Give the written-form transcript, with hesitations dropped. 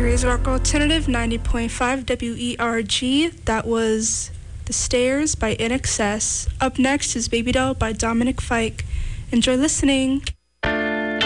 Series Rock Alternative 90.5 WERG. That was The Stairs by INXS. Up next is Baby Doll by Dominic Fike. Enjoy listening.